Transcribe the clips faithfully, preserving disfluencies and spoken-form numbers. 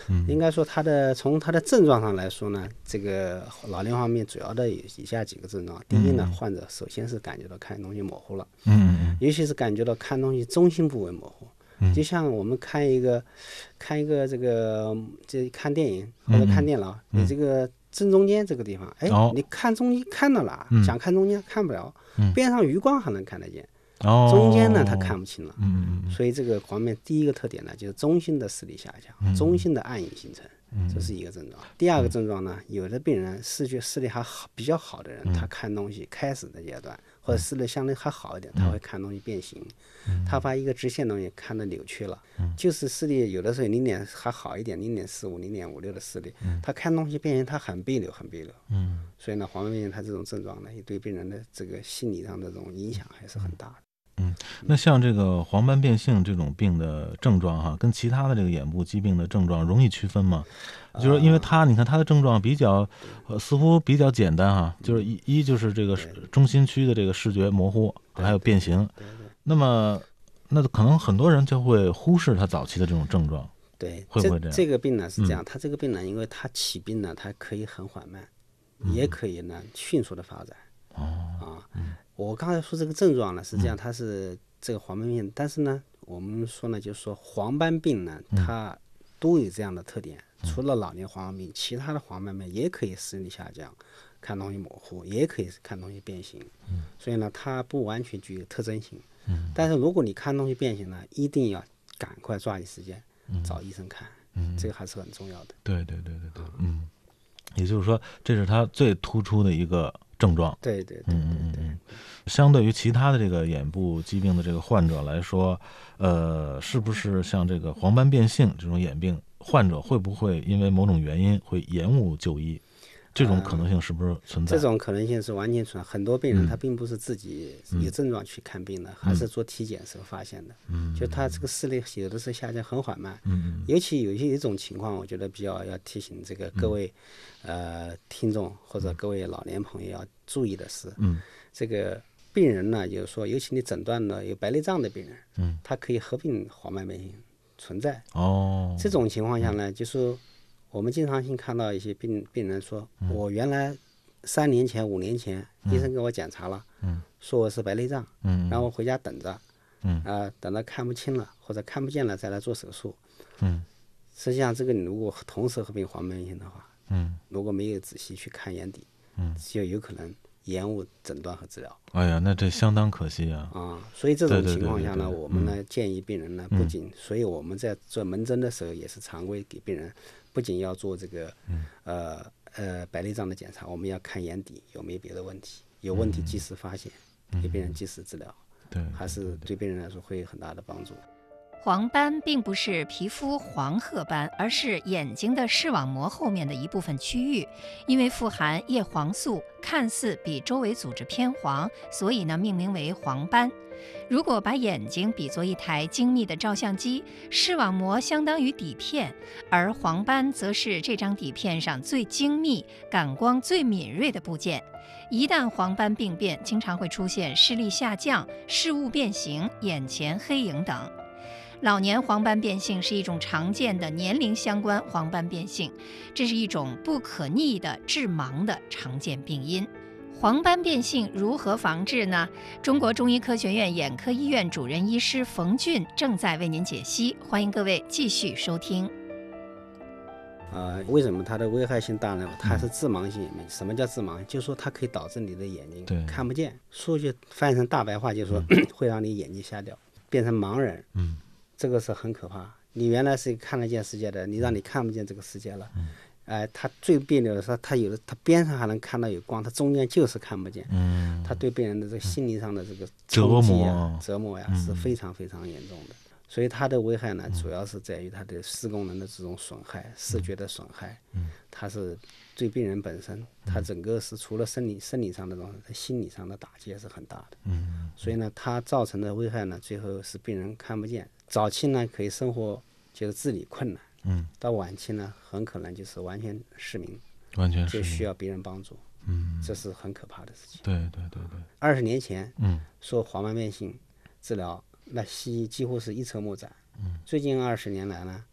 嗯， 应该说它的从它的症状上来说呢，这个老年黄斑病主要的有以下几个症状。第一呢，患者首先是感觉到看东西模糊了， 嗯嗯尤其是感觉到看东西中心部位模糊。就像我们看一个看一个这个这看电影或者看电脑， 嗯、 你这个正中间这个地方，哎， 哦、 你看中间看到了， 嗯、 想看中间看不了， 嗯、 边上余光还能看得见， 哦、 中间呢它看不清了。 嗯嗯所以这个黄斑第一个特点呢，就是中心的视力下降， 嗯、 中心的暗影形成， 嗯、 这是一个症状。第二个症状呢，有的病人视觉视力还好比较好的人，他看东西开始的阶段或者视力相对还好一点，他会看东西变形，他把一个直线东西看得扭曲了，就是视力有的时候零点还好一点，零点四五、零点五六的视力，他看东西变形，他很别扭，很别扭。 嗯， 所以呢，黄斑变性它这种症状呢，也对病人的这个心理上的这种影响还是很大的。 嗯，那像这个黄斑变性这种病的症状哈，跟其他的这个眼部疾病的症状容易区分吗？就是说因为它，你看它的症状比较，呃，似乎比较简单哈，就是一一就是这个中心区的这个视觉模糊，还有变形。那么，那可能很多人就会忽视它早期的这种症状。 对， 会不会这样？ 这个病呢是这样，它这个病呢，因为它起病呢，它可以很缓慢，也可以呢迅速的发展。 哦， 啊，我刚才说这个症状呢是这样，它是这个黄斑病，但是呢，我们说呢，就是说黄斑病呢，它都有这样的特点。除了老年黄斑病，其他的黄斑病也可以视力下降，看东西模糊，也可以看东西变形。所以呢，它不完全具有特征性。但是如果你看东西变形呢，一定要赶快抓紧时间找医生看，这个还是很重要的。 对对对对对，嗯，也就是说，这是它最突出的一个症状。 对对对对对。 相对于其他的这个眼部疾病的这个患者来说，呃，是不是像这个黄斑变性这种眼病患者会不会因为某种原因会延误就医？这种可能性是不是存在？ 这种可能性是完全存在。很多病人他并不是自己有症状去看病的，嗯、还是做体检时候发现的。嗯，就他这个视力有的时候下降很缓慢。嗯，尤其有些一种情况，我觉得比较要提醒这个各位、嗯、呃听众或者各位老年朋友要注意的是，嗯，这个病人呢，就是说，尤其你诊断了有白内障的病人，嗯，他可以合并黄斑变性存在。 哦， 这种情况下呢，就是。我们经常性看到一些病病人说，嗯、我原来三年前、五年前，嗯、医生给我检查了，嗯、说我是白内障，嗯、然后我回家等着，嗯呃、等到看不清了或者看不见了再来做手术。嗯、实际上，这个你如果同时合并黄斑变性的话，嗯、如果没有仔细去看眼底，嗯、就有可能延误诊断和治疗。 哎呀，那这相当可惜啊！ 啊，所以这种情况下呢， 对对对对对我们呢、嗯、建议病人呢，不仅，所以我们在做门诊的时候也是常规给病人。不仅要做这个，呃呃白内障的检查，我们要看眼底有没有别的问题，有问题及时发现，给病人及时治疗， 对， 还是对病人来说会有很大的帮助。 黄斑并不是皮肤黄褐斑，而是眼睛的视网膜后面的一部分区域，因为富含叶黄素，看似比周围组织偏黄，所以呢命名为黄斑。如果把眼睛比作一台精密的照相机，视网膜相当于底片，而黄斑则是这张底片上最精密、感光最敏锐的部件。一旦黄斑病变，经常会出现视力下降、视物变形、眼前黑影等。老年黄斑变性是一种常见的年龄相关黄斑变性，这是一种不可逆的致盲的常见病因。黄斑变性如何防治呢？中国中医科学院眼科医院主任医师冯俊正在为您解析，欢迎各位继续收听。 呃，为什么它的危害性大呢？它是致盲性眼病。嗯、什么叫致盲？就是说它可以导致你的眼睛看不见。说句翻译成大白话，就是说、嗯、会让你眼睛瞎掉，变成盲人。嗯，这个是很可怕。你原来是看得见世界的，你让你看不见这个世界了。嗯，哎、呃，它最别扭的是，它有的它边上还能看到有光，它中间就是看不见。嗯，它对病人的这个心理上的这个冲击啊、折磨呀、啊、是非常非常严重的。所以它的危害呢，主要是在于它的视功能的这种损害、视觉的损害。嗯，它是对病人本身，它整个是除了生理生理上的东西，心理上的打击也是很大的。嗯，所以呢，它造成的危害呢，最后是病人看不见。早期呢，可以生活就是自理困难。嗯，到晚期呢，很可能就是完全失明， 完全失明， 就需要别人帮助。嗯，这是很可怕的事情。 对对对对。 二十年前，嗯，说黄斑变性治疗，那西医几乎是一筹莫展。嗯，最近二十年来呢，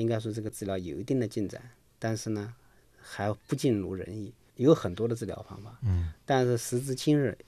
应该说这个治疗有一定的进展，但是呢还不尽如人意，有很多的治疗方法， 嗯， 但是时至今日